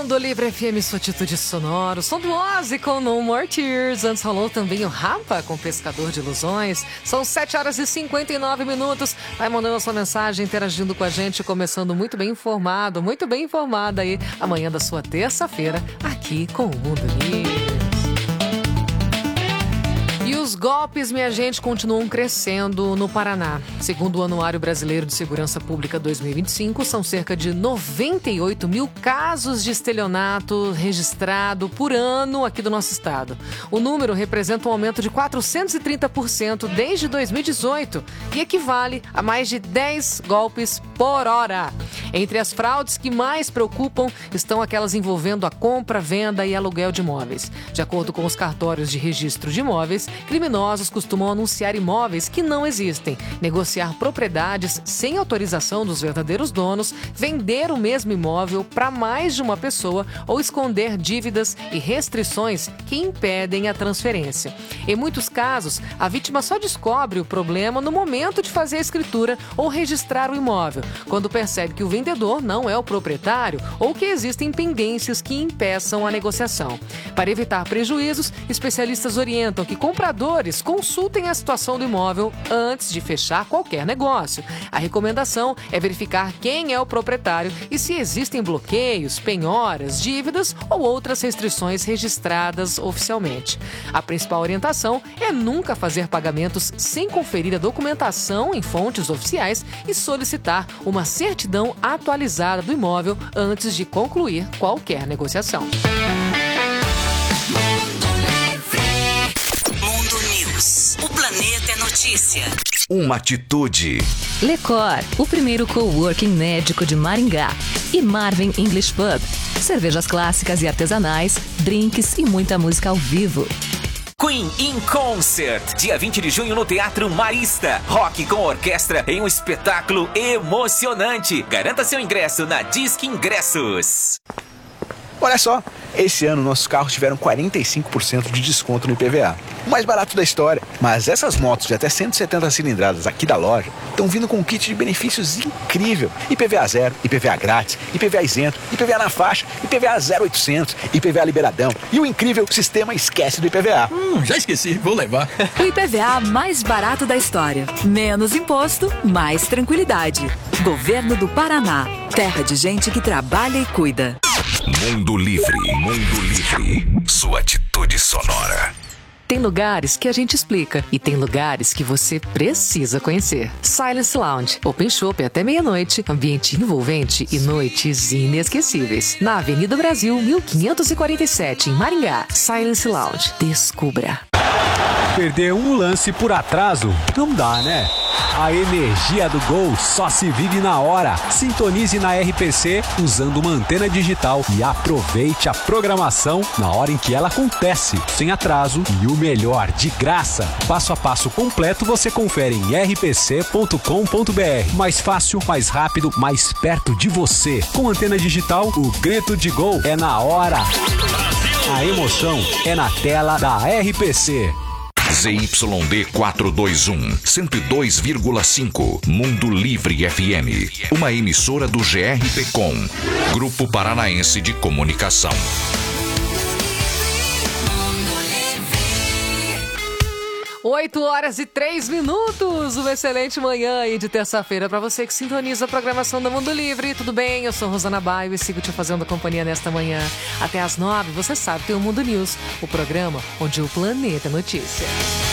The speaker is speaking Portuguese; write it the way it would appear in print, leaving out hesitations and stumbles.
Mundo Livre FM, sua atitude sonoro. Som do Ozzy com No More Tears. Antes rolou também o Rapa com Pescador de Ilusões. São 7h59. Vai mandando a sua mensagem, interagindo com a gente, começando muito bem informado, muito bem informada aí, amanhã da sua terça-feira, aqui com o Mundo Livre. E os golpes, minha gente, continuam crescendo no Paraná. Segundo o Anuário Brasileiro de Segurança Pública 2025, são cerca de 98 mil casos de estelionato registrado por ano aqui do nosso estado. O número representa um aumento de 430% desde 2018 e equivale a mais de 10 golpes por hora. Entre as fraudes que mais preocupam estão aquelas envolvendo a compra, venda e aluguel de imóveis. De acordo com os cartórios de registro de imóveis, criminosos costumam anunciar imóveis que não existem, negociar propriedades sem autorização dos verdadeiros donos, vender o mesmo imóvel para mais de uma pessoa ou esconder dívidas e restrições que impedem a transferência. Em muitos casos, a vítima só descobre o problema no momento de fazer a escritura ou registrar o imóvel, quando percebe que o vendedor não é o proprietário ou que existem pendências que impeçam a negociação. Para evitar prejuízos, especialistas orientam que compradores consultem a situação do imóvel antes de fechar qualquer negócio. A recomendação é verificar quem é o proprietário e se existem bloqueios, penhoras, dívidas ou outras restrições registradas oficialmente. A principal orientação é nunca fazer pagamentos sem conferir a documentação em fontes oficiais e solicitar uma certidão atualizada do imóvel antes de concluir qualquer negociação. O planeta é notícia. Uma atitude. Lecor, o primeiro coworking médico de Maringá. E Marvin English Pub. Cervejas clássicas e artesanais, drinks e muita música ao vivo. Queen in Concert, dia 20 de junho no Teatro Marista. Rock com orquestra em um espetáculo emocionante. Garanta seu ingresso na Disque Ingressos. Olha só, esse ano nossos carros tiveram 45% de desconto no IPVA. O mais barato da história. Mas essas motos de até 170 cilindradas aqui da loja estão vindo com um kit de benefícios incrível. IPVA zero, IPVA grátis, IPVA isento, IPVA na faixa, IPVA 0800, IPVA liberadão e o incrível sistema esquece do IPVA. Já esqueci, vou levar. O IPVA mais barato da história. Menos imposto, mais tranquilidade. Governo do Paraná. Terra de gente que trabalha e cuida. Mundo Livre. Mundo Livre. Sua atitude sonora. Tem lugares que a gente explica e tem lugares que você precisa conhecer. Silence Lounge, Open Shop até meia-noite, ambiente envolvente e noites inesquecíveis. Na Avenida Brasil, 1547, em Maringá. Silence Lounge, descubra. Perder um lance por atraso não dá, né? A energia do gol só se vive na hora. Sintonize na RPC usando uma antena digital e aproveite a programação na hora em que ela acontece, sem atraso e o melhor, de graça. Passo a passo completo você confere em rpc.com.br. Mais fácil, mais rápido, mais perto de você. Com antena digital, o grito de gol é na hora. A emoção é na tela da RPC. ZYD 421, 102,5. Mundo Livre FM. Uma emissora do GRPcom, Grupo Paranaense de Comunicação. 8h03. Uma excelente manhã aí de terça-feira para você que sintoniza a programação do Mundo Livre. Tudo bem? Eu sou Rosana Baio e sigo te fazendo companhia nesta manhã. Até às 9, você sabe, tem o Mundo News, o programa onde o planeta é notícia.